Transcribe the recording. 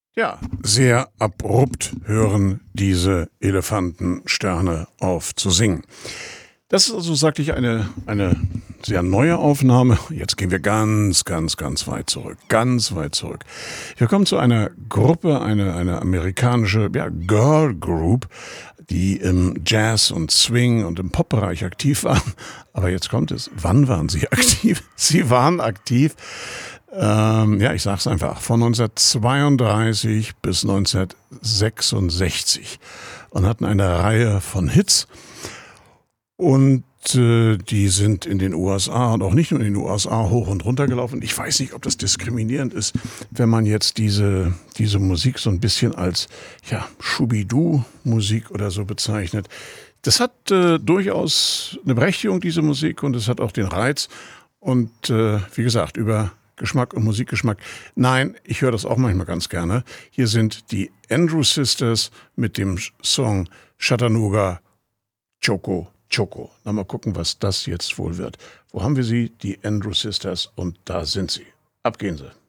Ja, sehr abrupt hören diese Elefantensterne auf zu singen. Das ist also, sagte ich, eine sehr neue Aufnahme. Jetzt gehen wir ganz weit zurück. Ganz weit zurück. Wir kommen zu einer Gruppe, eine amerikanische Girl Group, die im Jazz und Swing und im Popbereich aktiv waren. Aber jetzt kommt es. Wann waren sie aktiv? Sie waren aktiv, ich sag's einfach, von 1932 bis 1966 und hatten eine Reihe von Hits. Und die sind in den USA und auch nicht nur in den USA hoch und runter gelaufen. Ich weiß nicht, ob das diskriminierend ist, wenn man jetzt diese Musik so ein bisschen als Schubidu-Musik oder so bezeichnet. Das hat durchaus eine Berechtigung, diese Musik, und es hat auch den Reiz. Und wie gesagt, über Geschmack und Musikgeschmack. Nein, ich höre das auch manchmal ganz gerne. Hier sind die Andrew Sisters mit dem Song Chattanooga Choco Choco. Na, mal gucken, was das jetzt wohl wird. Wo haben wir sie? Die Andrew Sisters, und da sind sie. Ab gehen sie.